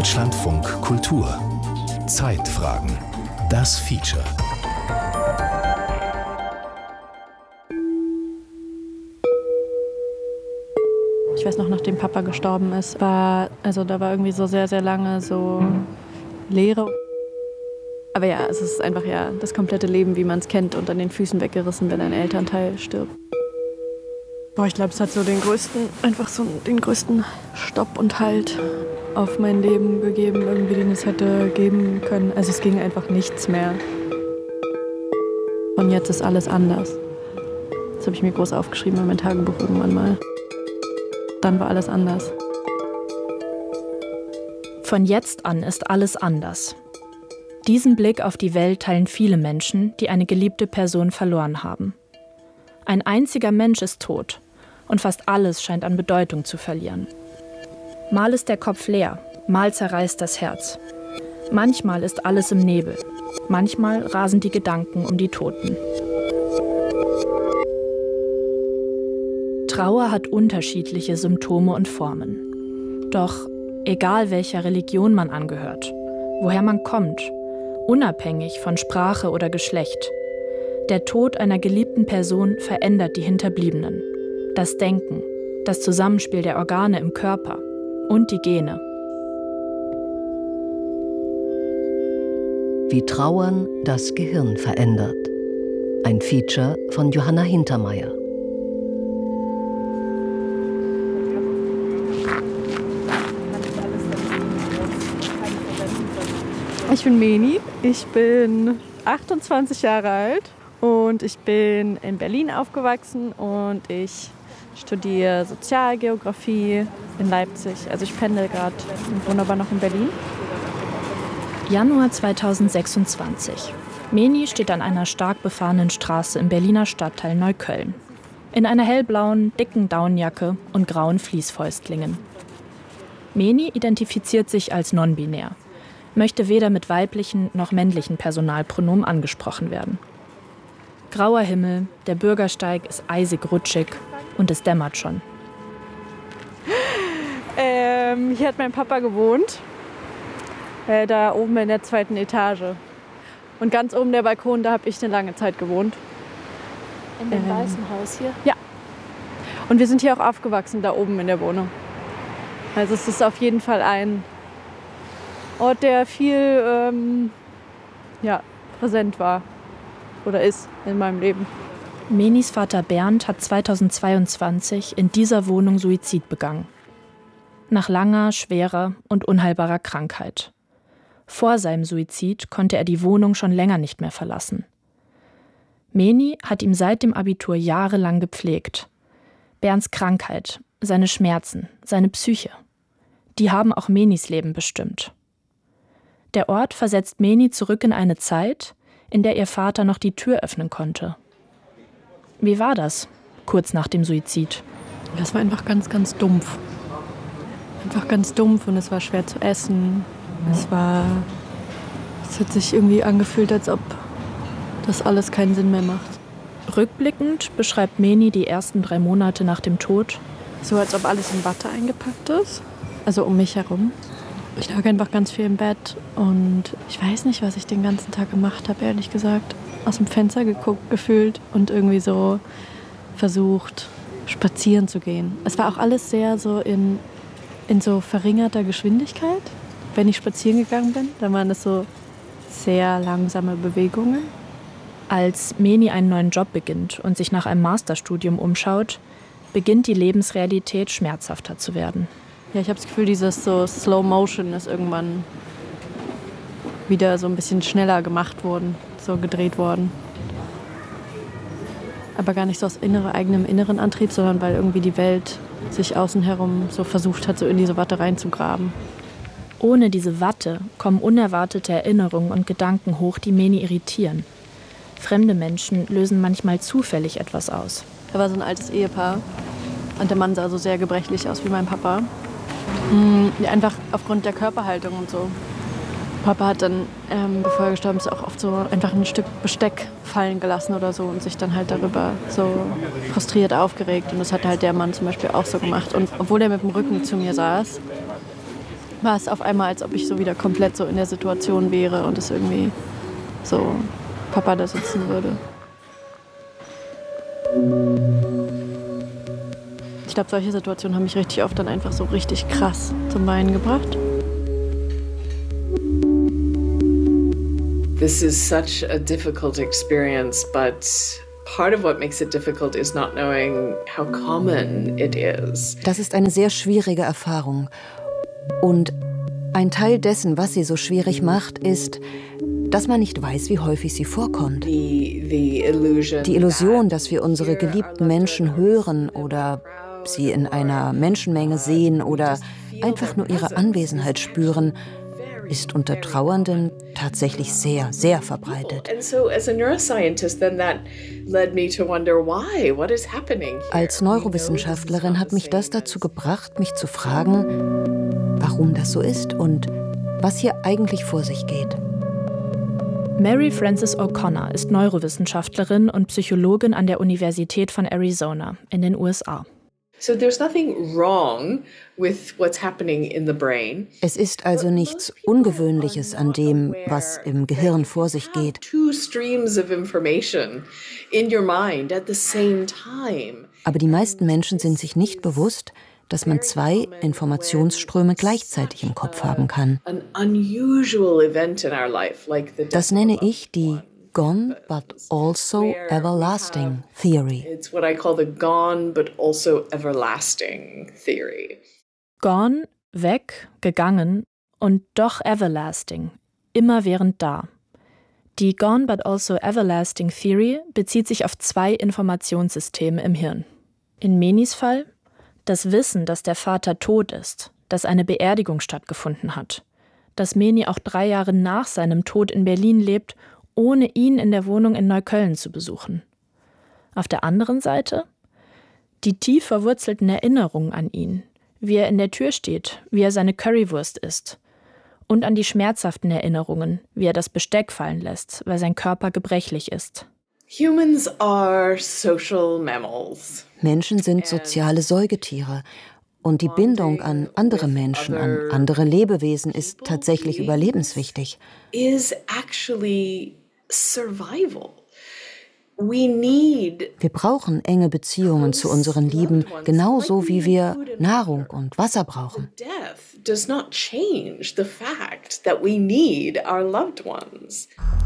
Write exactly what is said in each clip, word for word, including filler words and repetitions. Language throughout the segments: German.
Deutschlandfunk Kultur. Zeitfragen. Das Feature. Ich weiß noch, nachdem Papa gestorben ist, war, also da war irgendwie so sehr, sehr lange so Leere. Aber ja, es ist einfach ja das komplette Leben, wie man es kennt, und an den Füßen weggerissen, wenn ein Elternteil stirbt. Boah, ich glaube, es hat so den größten, einfach so den größten Stopp und Halt auf mein Leben gegeben, irgendwie, den es hätte geben können. Also es ging einfach nichts mehr. Und jetzt ist alles anders. Das habe ich mir groß aufgeschrieben in mein Tagebuch irgendwann mal. Dann war alles anders. Von jetzt an ist alles anders. Diesen Blick auf die Welt teilen viele Menschen, die eine geliebte Person verloren haben. Ein einziger Mensch ist tot und fast alles scheint an Bedeutung zu verlieren. Mal ist der Kopf leer, mal zerreißt das Herz. Manchmal ist alles im Nebel, manchmal rasen die Gedanken um die Toten. Trauer hat unterschiedliche Symptome und Formen. Doch egal welcher Religion man angehört, woher man kommt, unabhängig von Sprache oder Geschlecht, der Tod einer geliebten Person verändert die Hinterbliebenen, das Denken, das Zusammenspiel der Organe im Körper und die Gene. Wie Trauern das Gehirn verändert. Ein Feature von Johanna Hintermeier. Ich bin Meni, ich bin achtundzwanzig Jahre alt und ich bin in Berlin aufgewachsen und ich studiere Sozialgeografie in Leipzig. Also ich pendel gerade und wohne aber noch in Berlin. Januar zweitausendsechsundzwanzig. Meni steht an einer stark befahrenen Straße im Berliner Stadtteil Neukölln. In einer hellblauen, dicken Daunenjacke und grauen Fließfäustlingen. Meni identifiziert sich als non-binär, möchte weder mit weiblichen noch männlichen Personalpronomen angesprochen werden. Grauer Himmel, der Bürgersteig ist eisig rutschig und es dämmert schon. Ähm, hier hat mein Papa gewohnt, äh, da oben in der zweiten Etage. Und ganz oben der Balkon, da habe ich eine lange Zeit gewohnt. In dem ähm, weißen Haus hier? Ja. Und wir sind hier auch aufgewachsen, da oben in der Wohnung. Also es ist auf jeden Fall ein Ort, der viel ähm, ja, präsent war oder ist in meinem Leben. Menis Vater Bernd hat zweitausendzweiundzwanzig in dieser Wohnung Suizid begangen. Nach langer, schwerer und unheilbarer Krankheit. Vor seinem Suizid konnte er die Wohnung schon länger nicht mehr verlassen. Meni hat ihn seit dem Abitur jahrelang gepflegt. Bernds Krankheit, seine Schmerzen, seine Psyche, die haben auch Menis Leben bestimmt. Der Ort versetzt Meni zurück in eine Zeit, in der ihr Vater noch die Tür öffnen konnte. Wie war das, kurz nach dem Suizid? Das war einfach ganz, ganz dumpf. Einfach ganz dumpf und es war schwer zu essen. Es war, es hat sich irgendwie angefühlt, als ob das alles keinen Sinn mehr macht. Rückblickend beschreibt Meni die ersten drei Monate nach dem Tod. So, als ob alles in Watte eingepackt ist. Also um mich herum. Ich lag einfach ganz viel im Bett und ich weiß nicht, was ich den ganzen Tag gemacht habe, ehrlich gesagt. Aus dem Fenster geguckt, gefühlt und irgendwie so versucht, spazieren zu gehen. Es war auch alles sehr so in, in so verringerter Geschwindigkeit. Wenn ich spazieren gegangen bin, dann waren es so sehr langsame Bewegungen. Als Meni einen neuen Job beginnt und sich nach einem Masterstudium umschaut, beginnt die Lebensrealität schmerzhafter zu werden. Ja, ich habe das Gefühl, dieses so Slow Motion ist irgendwann wieder so ein bisschen schneller gemacht worden, so gedreht worden. Aber gar nicht so aus innere, eigenem inneren Antrieb, sondern weil irgendwie die Welt sich außen herum so versucht hat, so in diese Watte reinzugraben. Ohne diese Watte kommen unerwartete Erinnerungen und Gedanken hoch, die Meni irritieren. Fremde Menschen lösen manchmal zufällig etwas aus. Da war so ein altes Ehepaar und der Mann sah so sehr gebrechlich aus wie mein Papa. Mhm, einfach aufgrund der Körperhaltung und so. Papa hat dann, ähm, bevor er gestorben ist, auch oft so einfach ein Stück Besteck fallen gelassen oder so und sich dann halt darüber so frustriert aufgeregt. Und das hat halt der Mann zum Beispiel auch so gemacht. Und obwohl er mit dem Rücken zu mir saß, war es auf einmal, als ob ich so wieder komplett so in der Situation wäre und es irgendwie so Papa da sitzen würde. Ich glaube, solche Situationen haben mich richtig oft dann einfach so richtig krass zum Weinen gebracht. This is such a difficult experience, but part of what makes it difficult is not knowing how common it is. Das ist eine sehr schwierige Erfahrung. Und ein Teil dessen, was sie so schwierig macht, ist, dass man nicht weiß, wie häufig sie vorkommt. The, the illusion Die Illusion, dass wir unsere geliebten Menschen hören oder sie in einer Menschenmenge sehen oder einfach nur ihre Anwesenheit spüren, ist unter Trauernden tatsächlich sehr, sehr verbreitet. Als Neurowissenschaftlerin hat mich das dazu gebracht, mich zu fragen, warum das so ist und was hier eigentlich vor sich geht. Mary Frances O'Connor ist Neurowissenschaftlerin und Psychologin an der Universität von Arizona in den U S A. So there's nothing wrong with what's happening in the brain. Es ist also nichts Ungewöhnliches an dem, was im Gehirn vor sich geht. Two streams of information in your mind at the same time. Aber die meisten Menschen sind sich nicht bewusst, dass man zwei Informationsströme gleichzeitig im Kopf haben kann. Das nenne ich die Gone but also everlasting theory. It's what I call the gone but also everlasting theory. Gone, weg, gegangen und doch everlasting, immerwährend da. Die Gone but also everlasting theory bezieht sich auf zwei Informationssysteme im Hirn. In Menis Fall das Wissen, dass der Vater tot ist, dass eine Beerdigung stattgefunden hat, dass Meni auch drei Jahre nach seinem Tod in Berlin lebt, ohne ihn in der Wohnung in Neukölln zu besuchen. Auf der anderen Seite die tief verwurzelten Erinnerungen an ihn, wie er in der Tür steht, wie er seine Currywurst isst und an die schmerzhaften Erinnerungen, wie er das Besteck fallen lässt, weil sein Körper gebrechlich ist. Humans are social mammals. Menschen sind soziale Säugetiere. Und die Bindung an andere Menschen, an andere Lebewesen ist tatsächlich überlebenswichtig. Is actually survival. We need Wir brauchen enge Beziehungen zu unseren Lieben, genauso wie wir Nahrung und Wasser brauchen. Death does not change the fact that we need our loved ones.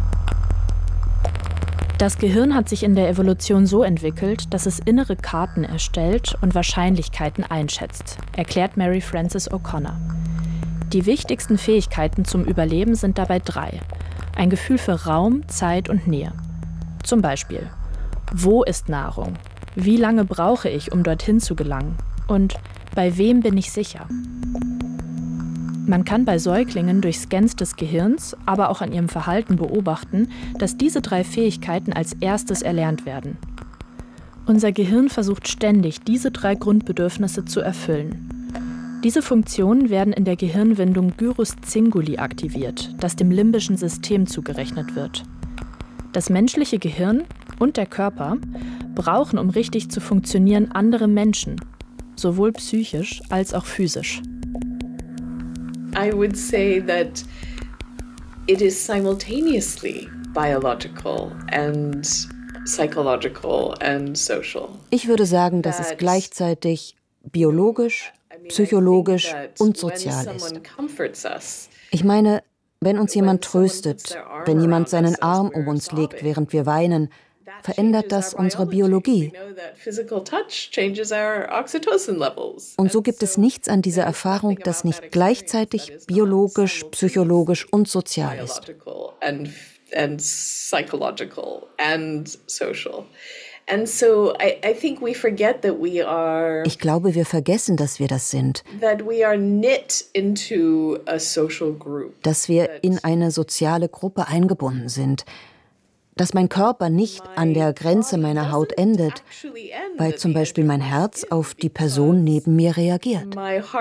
Das Gehirn hat sich in der Evolution so entwickelt, dass es innere Karten erstellt und Wahrscheinlichkeiten einschätzt, erklärt Mary Frances O'Connor. Die wichtigsten Fähigkeiten zum Überleben sind dabei drei. Ein Gefühl für Raum, Zeit und Nähe. Zum Beispiel, wo ist Nahrung? Wie lange brauche ich, um dorthin zu gelangen? Und bei wem bin ich sicher? Man kann bei Säuglingen durch Scans des Gehirns, aber auch an ihrem Verhalten beobachten, dass diese drei Fähigkeiten als erstes erlernt werden. Unser Gehirn versucht ständig, diese drei Grundbedürfnisse zu erfüllen. Diese Funktionen werden in der Gehirnwindung Gyrus Cinguli aktiviert, das dem limbischen System zugerechnet wird. Das menschliche Gehirn und der Körper brauchen, um richtig zu funktionieren, andere Menschen, sowohl psychisch als auch physisch. I would say that it is simultaneously biological and psychological and social. Ich würde sagen, dass es gleichzeitig biologisch, psychologisch und sozial ist. Ich meine, wenn uns jemand tröstet, wenn jemand seinen Arm um uns legt, während wir weinen, verändert das unsere Biologie. Und so gibt es nichts an dieser Erfahrung, das nicht gleichzeitig biologisch, psychologisch und sozial ist. Ich glaube, wir vergessen, dass wir das sind. Dass wir in eine soziale Gruppe eingebunden sind. Dass mein Körper nicht an der Grenze meiner Haut endet, weil zum Beispiel mein Herz auf die Person neben mir reagiert.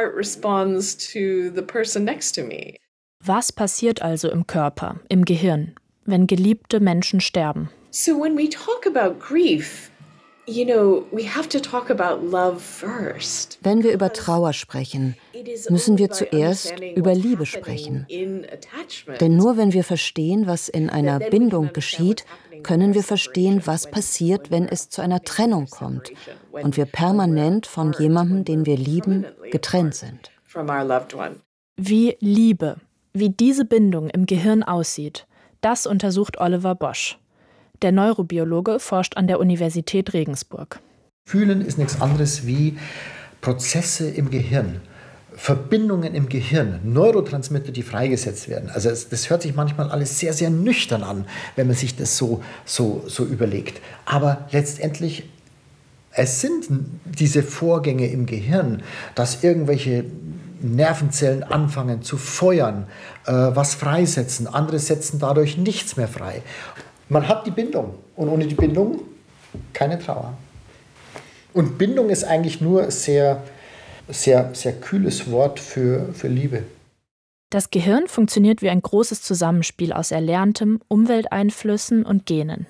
Was passiert also im Körper, im Gehirn, wenn geliebte Menschen sterben? So when we talk about grief, Wenn wir über Trauer sprechen, müssen wir zuerst über Liebe sprechen. Denn nur wenn wir verstehen, was in einer Bindung geschieht, können wir verstehen, was passiert, wenn es zu einer Trennung kommt und wir permanent von jemandem, den wir lieben, getrennt sind. Wie Liebe, wie diese Bindung im Gehirn aussieht, das untersucht Oliver Bosch. Der Neurobiologe forscht an der Universität Regensburg. Fühlen ist nichts anderes wie Prozesse im Gehirn, Verbindungen im Gehirn, Neurotransmitter, die freigesetzt werden. Also es, das hört sich manchmal alles sehr, sehr nüchtern an, wenn man sich das so, so, so überlegt. Aber letztendlich, es sind diese Vorgänge im Gehirn, dass irgendwelche Nervenzellen anfangen zu feuern, äh, was freisetzen, andere setzen dadurch nichts mehr frei. Man hat die Bindung und ohne die Bindung keine Trauer. Und Bindung ist eigentlich nur sehr, sehr, sehr kühles Wort für, für Liebe. Das Gehirn funktioniert wie ein großes Zusammenspiel aus Erlerntem, Umwelteinflüssen und Genen.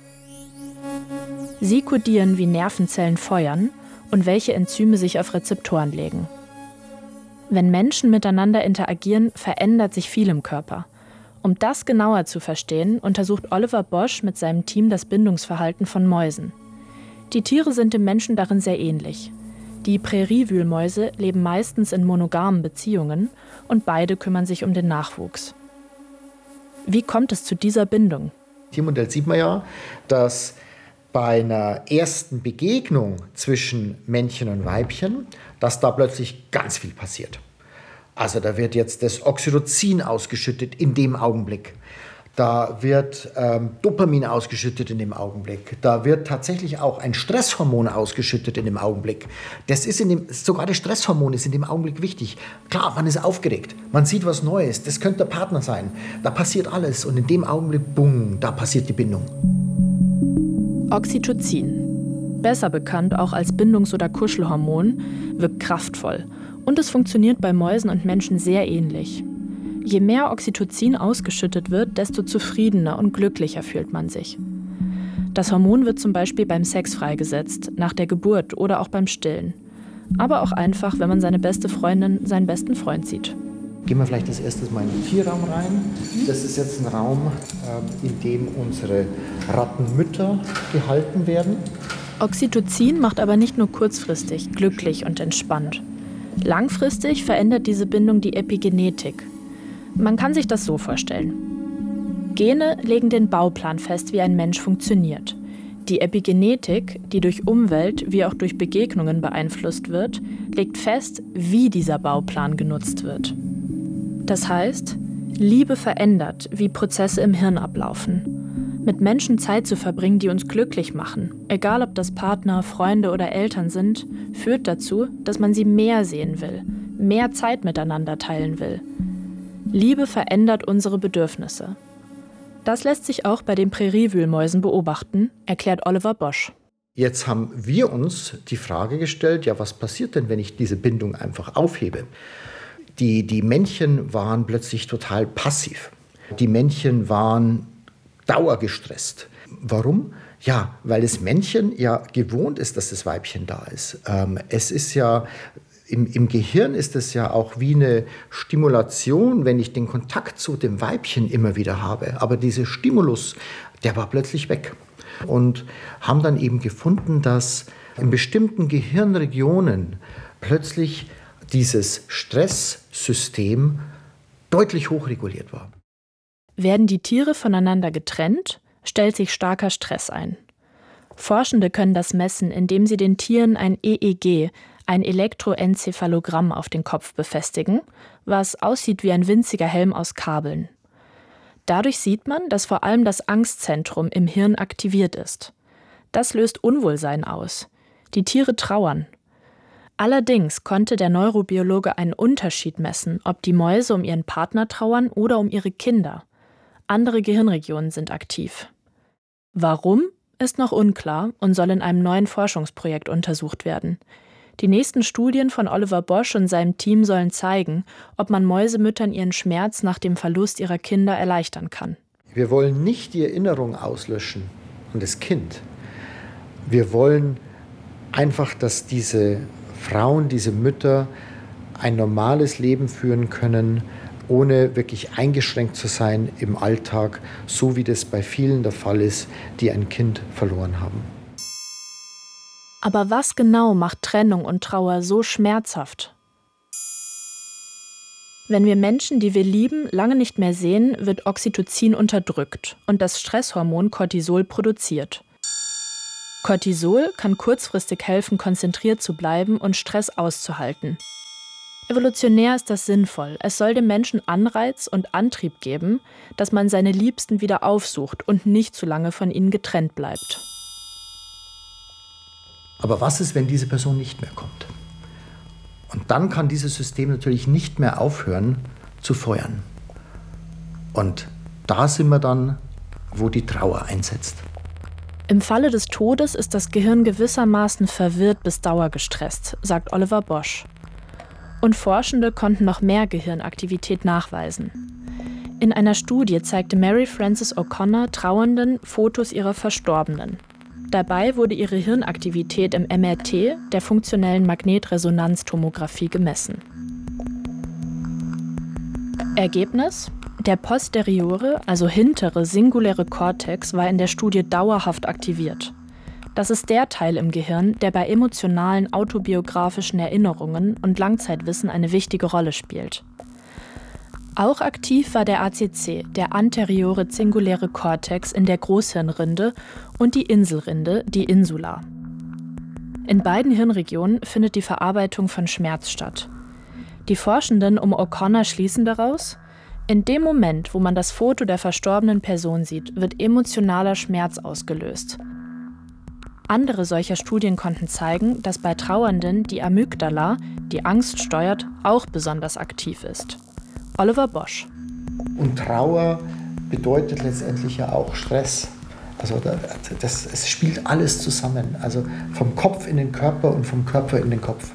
Sie kodieren, wie Nervenzellen feuern und welche Enzyme sich auf Rezeptoren legen. Wenn Menschen miteinander interagieren, verändert sich viel im Körper. Um das genauer zu verstehen, untersucht Oliver Bosch mit seinem Team das Bindungsverhalten von Mäusen. Die Tiere sind dem Menschen darin sehr ähnlich. Die Präriewühlmäuse leben meistens in monogamen Beziehungen und beide kümmern sich um den Nachwuchs. Wie kommt es zu dieser Bindung? Im Tiermodell sieht man ja, dass bei einer ersten Begegnung zwischen Männchen und Weibchen, dass da plötzlich ganz viel passiert. Also da wird jetzt das Oxytocin ausgeschüttet in dem Augenblick. Da wird ähm, Dopamin ausgeschüttet in dem Augenblick. Da wird tatsächlich auch ein Stresshormon ausgeschüttet in dem Augenblick. Das ist in dem, sogar das Stresshormon ist in dem Augenblick wichtig. Klar, man ist aufgeregt, man sieht was Neues, das könnte der Partner sein. Da passiert alles und in dem Augenblick, bumm, da passiert die Bindung. Oxytocin, besser bekannt auch als Bindungs- oder Kuschelhormon, wirkt kraftvoll und es funktioniert bei Mäusen und Menschen sehr ähnlich. Je mehr Oxytocin ausgeschüttet wird, desto zufriedener und glücklicher fühlt man sich. Das Hormon wird zum Beispiel beim Sex freigesetzt, nach der Geburt oder auch beim Stillen. Aber auch einfach, wenn man seine beste Freundin, seinen besten Freund sieht. Gehen wir vielleicht als erstes mal in den Tierraum rein. Das ist jetzt ein Raum, in dem unsere Rattenmütter gehalten werden. Oxytocin macht aber nicht nur kurzfristig glücklich und entspannt. Langfristig verändert diese Bindung die Epigenetik. Man kann sich das so vorstellen. Gene legen den Bauplan fest, wie ein Mensch funktioniert. Die Epigenetik, die durch Umwelt wie auch durch Begegnungen beeinflusst wird, legt fest, wie dieser Bauplan genutzt wird. Das heißt, Liebe verändert, wie Prozesse im Hirn ablaufen. Mit Menschen Zeit zu verbringen, die uns glücklich machen, egal ob das Partner, Freunde oder Eltern sind, führt dazu, dass man sie mehr sehen will, mehr Zeit miteinander teilen will. Liebe verändert unsere Bedürfnisse. Das lässt sich auch bei den Präriewühlmäusen beobachten, erklärt Oliver Bosch. Jetzt haben wir uns die Frage gestellt, ja, was passiert denn, wenn ich diese Bindung einfach aufhebe? Die, die Männchen waren plötzlich total passiv. Die Männchen waren dauergestresst. Warum? Ja, weil das Männchen ja gewohnt ist, dass das Weibchen da ist. Ähm, es ist ja... Im, Im Gehirn ist es ja auch wie eine Stimulation, wenn ich den Kontakt zu dem Weibchen immer wieder habe. Aber dieser Stimulus, der war plötzlich weg. Und haben dann eben gefunden, dass in bestimmten Gehirnregionen plötzlich dieses Stresssystem deutlich hochreguliert war. Werden die Tiere voneinander getrennt, stellt sich starker Stress ein. Forschende können das messen, indem sie den Tieren ein E E G, ein Elektroenzephalogramm auf den Kopf befestigen, was aussieht wie ein winziger Helm aus Kabeln. Dadurch sieht man, dass vor allem das Angstzentrum im Hirn aktiviert ist. Das löst Unwohlsein aus. Die Tiere trauern. Allerdings konnte der Neurobiologe einen Unterschied messen, ob die Mäuse um ihren Partner trauern oder um ihre Kinder. Andere Gehirnregionen sind aktiv. Warum, ist noch unklar und soll in einem neuen Forschungsprojekt untersucht werden. Die nächsten Studien von Oliver Bosch und seinem Team sollen zeigen, ob man Mäusemüttern ihren Schmerz nach dem Verlust ihrer Kinder erleichtern kann. Wir wollen nicht die Erinnerung auslöschen und das Kind, Wir wollen einfach, dass diese Frauen, diese Mütter ein normales Leben führen können, ohne wirklich eingeschränkt zu sein im Alltag, so wie das bei vielen der Fall ist, die ein Kind verloren haben. Aber was genau macht Trennung und Trauer so schmerzhaft? Wenn wir Menschen, die wir lieben, lange nicht mehr sehen, wird Oxytocin unterdrückt und das Stresshormon Cortisol produziert. Cortisol kann kurzfristig helfen, konzentriert zu bleiben und Stress auszuhalten. Evolutionär ist das sinnvoll. Es soll dem Menschen Anreiz und Antrieb geben, dass man seine Liebsten wieder aufsucht und nicht zu lange von ihnen getrennt bleibt. Aber was ist, wenn diese Person nicht mehr kommt? Und dann kann dieses System natürlich nicht mehr aufhören zu feuern. Und da sind wir dann, wo die Trauer einsetzt. Im Falle des Todes ist das Gehirn gewissermaßen verwirrt bis dauergestresst, sagt Oliver Bosch. Und Forschende konnten noch mehr Gehirnaktivität nachweisen. In einer Studie zeigte Mary Frances O'Connor Trauernden Fotos ihrer Verstorbenen. Dabei wurde ihre Hirnaktivität im M R T, der funktionellen Magnetresonanztomographie, gemessen. Ergebnis? Der posteriore, also hintere singuläre Kortex war in der Studie dauerhaft aktiviert. Das ist der Teil im Gehirn, der bei emotionalen autobiografischen Erinnerungen und Langzeitwissen eine wichtige Rolle spielt. Auch aktiv war der A C C, der anteriore singuläre Kortex in der Großhirnrinde, und die Inselrinde, die Insula. In beiden Hirnregionen findet die Verarbeitung von Schmerz statt. Die Forschenden um O'Connor schließen daraus: In dem Moment, wo man das Foto der verstorbenen Person sieht, wird emotionaler Schmerz ausgelöst. Andere solcher Studien konnten zeigen, dass bei Trauernden die Amygdala, die Angst steuert, auch besonders aktiv ist. Oliver Bosch. Und Trauer bedeutet letztendlich ja auch Stress. Also das, es spielt alles zusammen. Also vom Kopf in den Körper und vom Körper in den Kopf.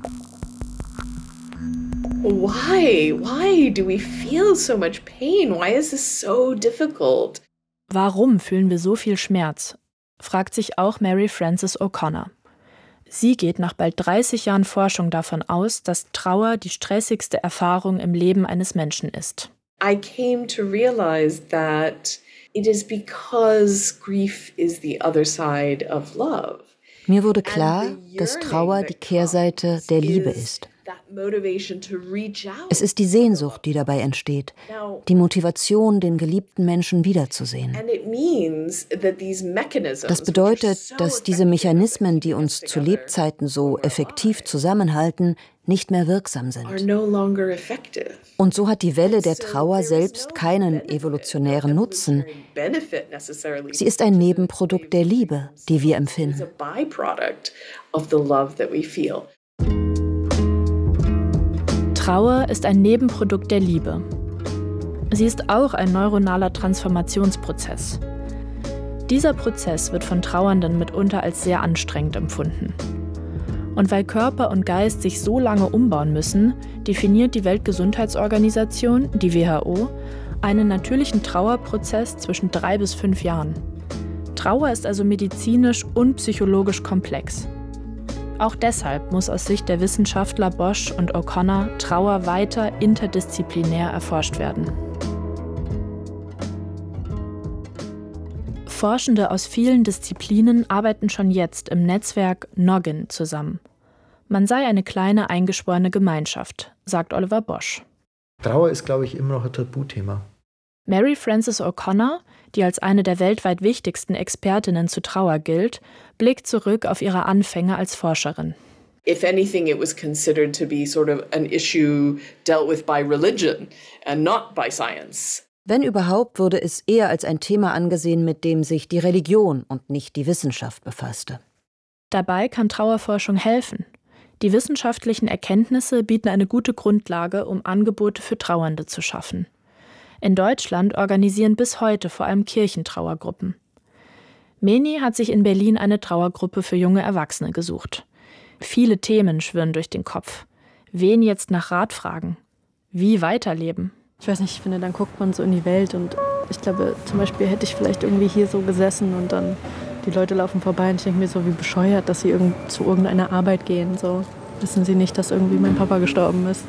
Why? Why do we feel so much pain? Why is this so difficult? Warum fühlen wir so viel Schmerz? Fragt sich auch Mary Frances O'Connor. Sie geht nach bald dreißig Jahren Forschung davon aus, dass Trauer die stressigste Erfahrung im Leben eines Menschen ist. I came to realize that it is because grief is the other side of love. Mir wurde klar, dass Trauer die Kehrseite der Liebe ist. Es ist die Sehnsucht, die dabei entsteht, die Motivation, den geliebten Menschen wiederzusehen. Das bedeutet, dass diese Mechanismen, die uns zu Lebzeiten so effektiv zusammenhalten, nicht mehr wirksam sind. Und so hat die Welle der Trauer selbst keinen evolutionären Nutzen. Sie ist ein Nebenprodukt der Liebe, die wir empfinden. Trauer ist ein Nebenprodukt der Liebe. Sie ist auch ein neuronaler Transformationsprozess. Dieser Prozess wird von Trauernden mitunter als sehr anstrengend empfunden. Und weil Körper und Geist sich so lange umbauen müssen, definiert die Weltgesundheitsorganisation, die W H O, einen natürlichen Trauerprozess zwischen drei bis fünf Jahren. Trauer ist also medizinisch und psychologisch komplex. Auch deshalb muss aus Sicht der Wissenschaftler Bosch und O'Connor Trauer weiter interdisziplinär erforscht werden. Forschende aus vielen Disziplinen arbeiten schon jetzt im Netzwerk Noggin zusammen. Man sei eine kleine eingeschworene Gemeinschaft, sagt Oliver Bosch. Trauer ist, glaube ich, immer noch ein Tabuthema. Mary Frances O'Connor, die als eine der weltweit wichtigsten Expertinnen zu Trauer gilt, blickt zurück auf ihre Anfänge als Forscherin. If anything, it was considered to be sort of an issue dealt with by religion and not by science. Wenn überhaupt, wurde es eher als ein Thema angesehen, mit dem sich die Religion und nicht die Wissenschaft befasste. Dabei kann Trauerforschung helfen. Die wissenschaftlichen Erkenntnisse bieten eine gute Grundlage, um Angebote für Trauernde zu schaffen. In Deutschland organisieren bis heute vor allem Kirchen Trauergruppen. Meni hat sich in Berlin eine Trauergruppe für junge Erwachsene gesucht. Viele Themen schwirren durch den Kopf. Wen jetzt nach Rat fragen? Wie weiterleben? Ich weiß nicht, ich finde, dann guckt man so in die Welt und ich glaube, zum Beispiel hätte ich vielleicht irgendwie hier so gesessen und dann Die Leute laufen vorbei und ich denke mir so, wie bescheuert, dass sie irgend, zu irgendeiner Arbeit gehen. So. Wissen sie nicht, dass irgendwie mein Papa gestorben ist.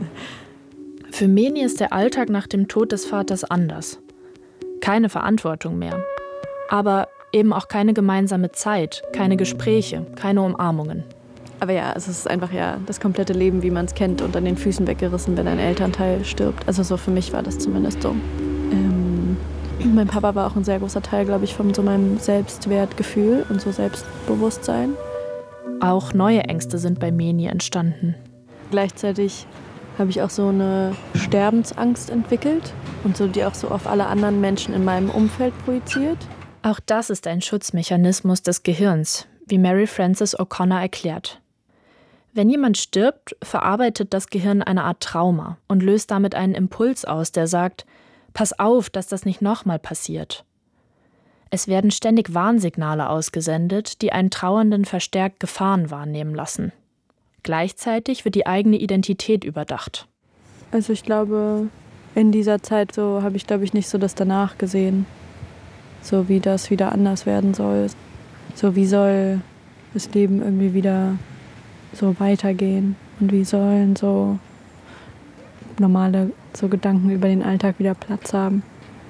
Für Meni ist der Alltag nach dem Tod des Vaters anders. Keine Verantwortung mehr. Aber eben auch keine gemeinsame Zeit, keine Gespräche, keine Umarmungen. Aber ja, es ist einfach ja das komplette Leben, wie man es kennt, und an den Füßen weggerissen, wenn ein Elternteil stirbt. Also so für mich war das zumindest so. Ähm, mein Papa war auch ein sehr großer Teil, glaube ich, von so meinem Selbstwertgefühl und so Selbstbewusstsein. Auch neue Ängste sind bei Meni entstanden. Gleichzeitig habe ich auch so eine Sterbensangst entwickelt und so, die auch so auf alle anderen Menschen in meinem Umfeld projiziert. Auch das ist ein Schutzmechanismus des Gehirns, wie Mary Frances O'Connor erklärt. Wenn jemand stirbt, verarbeitet das Gehirn eine Art Trauma und löst damit einen Impuls aus, der sagt, pass auf, dass das nicht nochmal passiert. Es werden ständig Warnsignale ausgesendet, die einen Trauernden verstärkt Gefahren wahrnehmen lassen. Gleichzeitig wird die eigene Identität überdacht. Also ich glaube, in dieser Zeit so habe ich, glaube ich, nicht so das Danach gesehen. So wie das wieder anders werden soll. So wie soll das Leben irgendwie wieder so weitergehen und wie sollen so normale so Gedanken über den Alltag wieder Platz haben.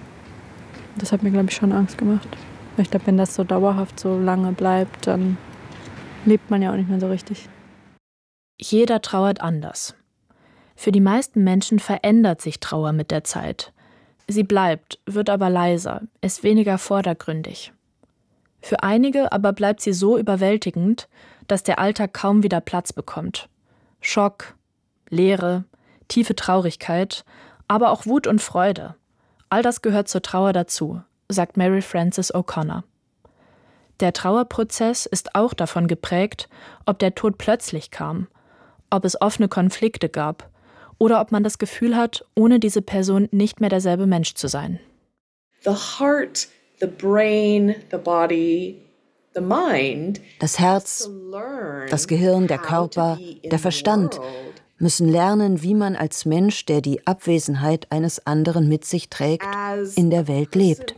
Das hat mir, glaube ich, schon Angst gemacht. Weil ich glaube, wenn das so dauerhaft so lange bleibt, dann lebt man ja auch nicht mehr so richtig. Jeder trauert anders. Für die meisten Menschen verändert sich Trauer mit der Zeit. Sie bleibt, wird aber leiser, ist weniger vordergründig. Für einige aber bleibt sie so überwältigend, dass der Alltag kaum wieder Platz bekommt. Schock, Leere, tiefe Traurigkeit, aber auch Wut und Freude. All das gehört zur Trauer dazu, sagt Mary Frances O'Connor. Der Trauerprozess ist auch davon geprägt, ob der Tod plötzlich kam, ob es offene Konflikte gab oder ob man das Gefühl hat, ohne diese Person nicht mehr derselbe Mensch zu sein. The heart, the brain, the body, the mind. Das Herz, das Gehirn, der Körper, der Verstand müssen lernen, wie man als Mensch, der die Abwesenheit eines anderen mit sich trägt, in der Welt lebt.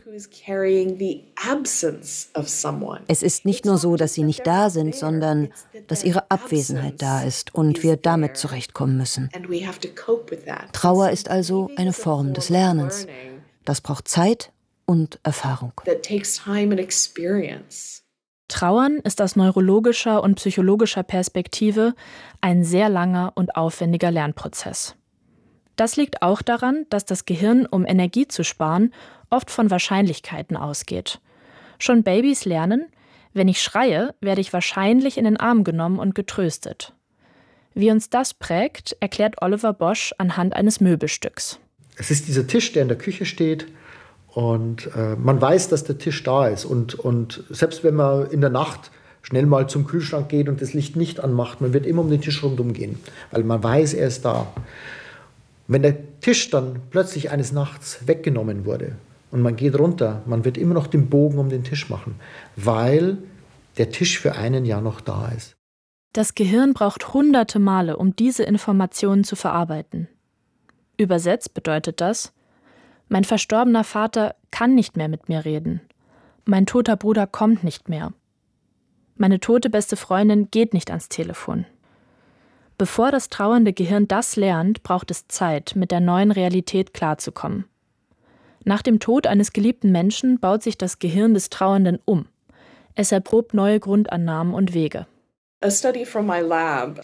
Es ist nicht nur so, dass sie nicht da sind, sondern dass ihre Abwesenheit da ist und wir damit zurechtkommen müssen. Trauer ist also eine Form des Lernens. Das braucht Zeit und Erfahrung. Trauern ist aus neurologischer und psychologischer Perspektive ein sehr langer und aufwendiger Lernprozess. Das liegt auch daran, dass das Gehirn, um Energie zu sparen, oft von Wahrscheinlichkeiten ausgeht. Schon Babys lernen, wenn ich schreie, werde ich wahrscheinlich in den Arm genommen und getröstet. Wie uns das prägt, erklärt Oliver Bosch anhand eines Möbelstücks. Es ist dieser Tisch, der in der Küche steht. Und äh, man weiß, dass der Tisch da ist. Und, und selbst wenn man in der Nacht schnell mal zum Kühlschrank geht und das Licht nicht anmacht, man wird immer um den Tisch rundum gehen, weil man weiß, er ist da. Wenn der Tisch dann plötzlich eines Nachts weggenommen wurde und man geht runter, man wird immer noch den Bogen um den Tisch machen, weil der Tisch für einen ja noch da ist. Das Gehirn braucht hunderte Male, um diese Informationen zu verarbeiten. Übersetzt bedeutet das: Mein verstorbener Vater kann nicht mehr mit mir reden. Mein toter Bruder kommt nicht mehr. Meine tote beste Freundin geht nicht ans Telefon. Bevor das trauernde Gehirn das lernt, braucht es Zeit, mit der neuen Realität klarzukommen. Nach dem Tod eines geliebten Menschen baut sich das Gehirn des Trauernden um. Es erprobt neue Grundannahmen und Wege. A study from my lab.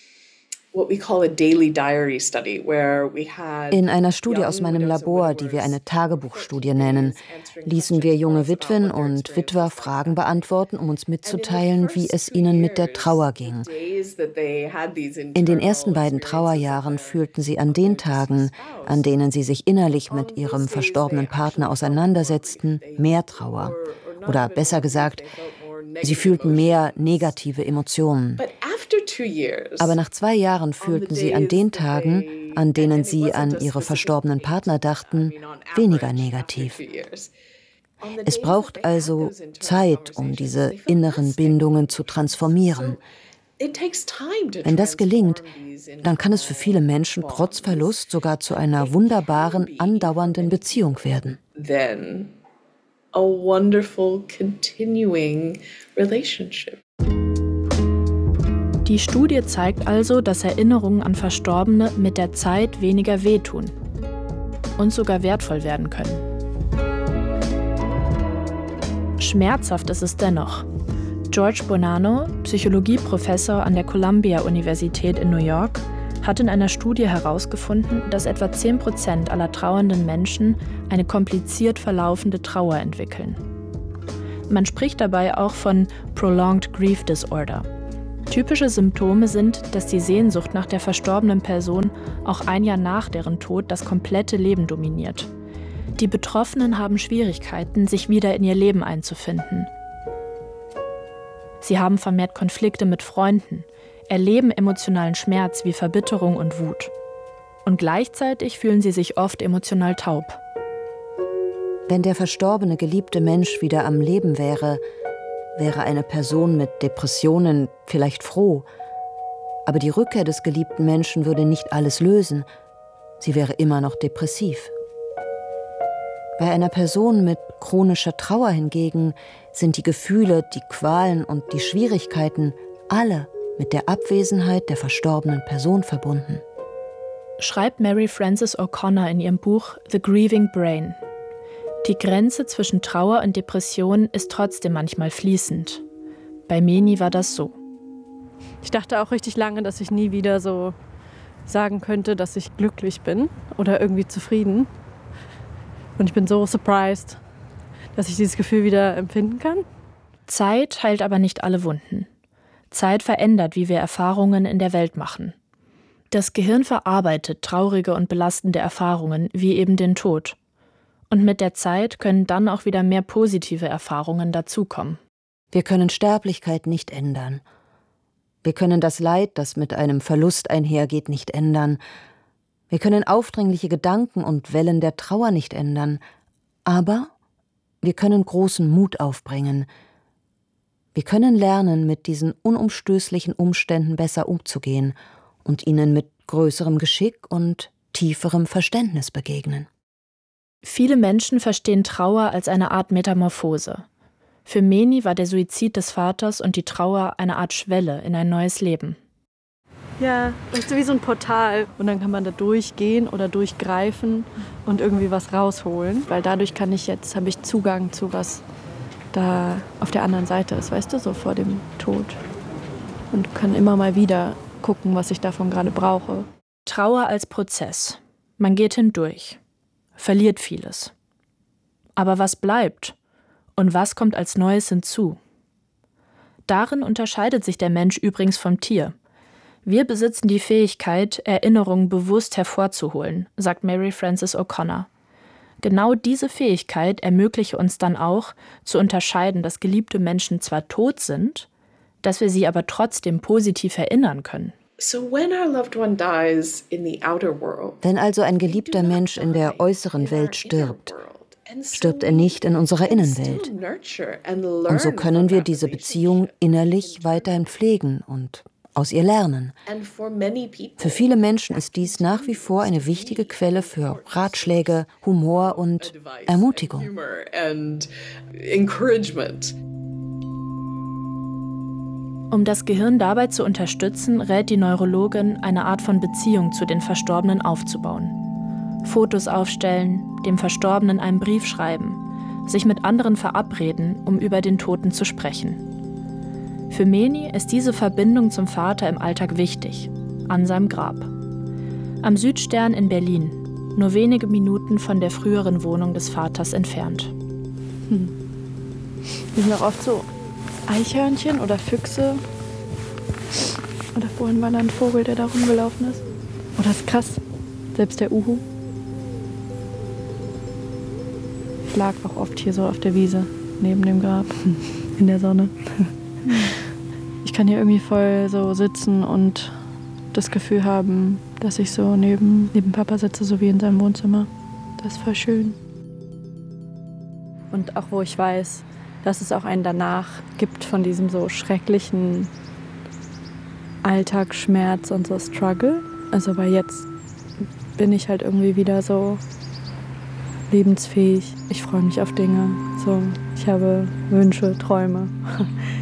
In einer Studie aus meinem Labor, die wir eine Tagebuchstudie nennen, ließen wir junge Witwen und Witwer Fragen beantworten, um uns mitzuteilen, wie es ihnen mit der Trauer ging. In den ersten beiden Trauerjahren fühlten sie an den Tagen, an denen sie sich innerlich mit ihrem verstorbenen Partner auseinandersetzten, mehr Trauer. Oder besser gesagt, sie fühlten mehr negative Emotionen. Aber nach zwei Jahren fühlten sie an den Tagen, an denen sie an ihre verstorbenen Partner dachten, weniger negativ. Es braucht also Zeit, um diese inneren Bindungen zu transformieren. Wenn das gelingt, dann kann es für viele Menschen trotz Verlust sogar zu einer wunderbaren, andauernden Beziehung werden. a wonderful continuing relationship. Die Studie zeigt also, dass Erinnerungen an Verstorbene mit der Zeit weniger wehtun und sogar wertvoll werden können. Schmerzhaft ist es dennoch. George Bonanno, Psychologieprofessor an der Columbia-Universität in New York, hat in einer Studie herausgefunden, dass etwa zehn Prozent aller trauernden Menschen eine kompliziert verlaufende Trauer entwickeln. Man spricht dabei auch von Prolonged Grief Disorder. Typische Symptome sind, dass die Sehnsucht nach der verstorbenen Person auch ein Jahr nach deren Tod das komplette Leben dominiert. Die Betroffenen haben Schwierigkeiten, sich wieder in ihr Leben einzufinden. Sie haben vermehrt Konflikte mit Freunden, erleben emotionalen Schmerz wie Verbitterung und Wut. Und gleichzeitig fühlen sie sich oft emotional taub. Wenn der verstorbene geliebte Mensch wieder am Leben wäre, wäre eine Person mit Depressionen vielleicht froh. Aber die Rückkehr des geliebten Menschen würde nicht alles lösen. Sie wäre immer noch depressiv. Bei einer Person mit chronischer Trauer hingegen sind die Gefühle, die Qualen und die Schwierigkeiten alle mit der Abwesenheit der verstorbenen Person verbunden. Schreibt Mary Frances O'Connor in ihrem Buch The Grieving Brain. Die Grenze zwischen Trauer und Depression ist trotzdem manchmal fließend. Bei Meni war das so. Ich dachte auch richtig lange, dass ich nie wieder so sagen könnte, dass ich glücklich bin oder irgendwie zufrieden. Und ich bin so surprised, dass ich dieses Gefühl wieder empfinden kann. Zeit heilt aber nicht alle Wunden. Zeit verändert, wie wir Erfahrungen in der Welt machen. Das Gehirn verarbeitet traurige und belastende Erfahrungen, wie eben den Tod. Und mit der Zeit können dann auch wieder mehr positive Erfahrungen dazukommen. Wir können Sterblichkeit nicht ändern. Wir können das Leid, das mit einem Verlust einhergeht, nicht ändern. Wir können aufdringliche Gedanken und Wellen der Trauer nicht ändern. Aber wir können großen Mut aufbringen. Wir können lernen, mit diesen unumstößlichen Umständen besser umzugehen und ihnen mit größerem Geschick und tieferem Verständnis begegnen. Viele Menschen verstehen Trauer als eine Art Metamorphose. Für Meni war der Suizid des Vaters und die Trauer eine Art Schwelle in ein neues Leben. Ja, das ist wie so ein Portal. Und dann kann man da durchgehen oder durchgreifen und irgendwie was rausholen. Weil dadurch kann ich jetzt, habe ich Zugang zu was da auf der anderen Seite ist, weißt du, so vor dem Tod. Und kann immer mal wieder gucken, was ich davon gerade brauche. Trauer als Prozess. Man geht hindurch, verliert vieles. Aber was bleibt? Und was kommt als Neues hinzu? Darin unterscheidet sich der Mensch übrigens vom Tier. Wir besitzen die Fähigkeit, Erinnerungen bewusst hervorzuholen, sagt Mary Frances O'Connor. Genau diese Fähigkeit ermögliche uns dann auch, zu unterscheiden, dass geliebte Menschen zwar tot sind, dass wir sie aber trotzdem positiv erinnern können. Wenn also ein geliebter Mensch in der äußeren Welt stirbt, stirbt er nicht in unserer Innenwelt. Und so können wir diese Beziehung innerlich weiterhin pflegen und aus ihr lernen. Für viele Menschen ist dies nach wie vor eine wichtige Quelle für Ratschläge, Humor und Ermutigung. Um das Gehirn dabei zu unterstützen, rät die Neurologin, eine Art von Beziehung zu den Verstorbenen aufzubauen. Fotos aufstellen, dem Verstorbenen einen Brief schreiben, sich mit anderen verabreden, um über den Toten zu sprechen. Für Meni ist diese Verbindung zum Vater im Alltag wichtig, an seinem Grab. Am Südstern in Berlin, nur wenige Minuten von der früheren Wohnung des Vaters entfernt. Hm. Wir sind auch oft so Eichhörnchen oder Füchse. Oder vorhin war da ein Vogel, der da rumgelaufen ist. Oh, das ist krass. Selbst der Uhu. Ich lag auch oft hier so auf der Wiese, neben dem Grab, in der Sonne. Ich kann hier irgendwie voll so sitzen und das Gefühl haben, dass ich so neben, neben Papa sitze, so wie in seinem Wohnzimmer. Das ist voll schön. Und auch wo ich weiß, dass es auch einen danach gibt von diesem so schrecklichen Alltagsschmerz und so Struggle. Also weil jetzt bin ich halt irgendwie wieder so lebensfähig. Ich freue mich auf Dinge. So, ich habe Wünsche, Träume.